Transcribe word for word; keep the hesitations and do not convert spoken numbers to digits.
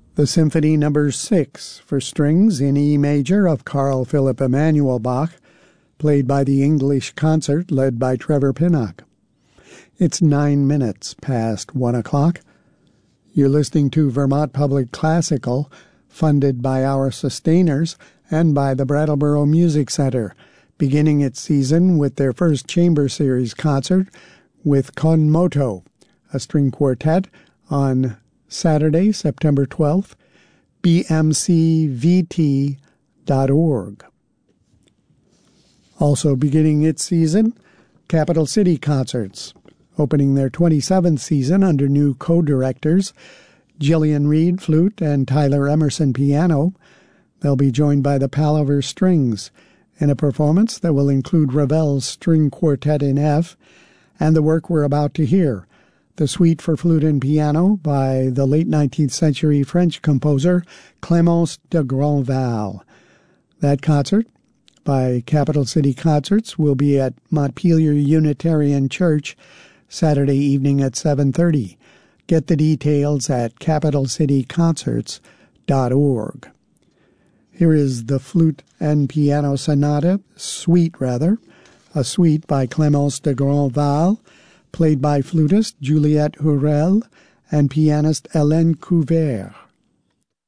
The Symphony Number six for strings in E major of Carl Philipp Emanuel Bach, played by the English Concert led by Trevor Pinnock. It's nine minutes past one o'clock. You're listening to Vermont Public Classical, funded by our sustainers and by the Brattleboro Music Center, beginning its season with their first Chamber Series concert with Con Moto, a string quartet, on Saturday, September twelfth, b m c v t dot org. Also beginning its season, Capital City Concerts, opening their twenty-seventh season under new co-directors, Jillian Reed, flute, and Tyler Emerson, piano. They'll be joined by the Palaver Strings in a performance that will include Ravel's String Quartet in F and the work we're about to hear, the Suite for Flute and Piano by the late nineteenth century French composer Clémence de Grandval. That concert by Capital City Concerts will be at Montpelier Unitarian Church Saturday evening at seven thirty. Get the details at capital city concerts dot org. Here is the Flute and Piano Sonata, Suite rather, a suite by Clémence de Grandval, played by flutist Juliette Hurel and pianist Hélène Couvert.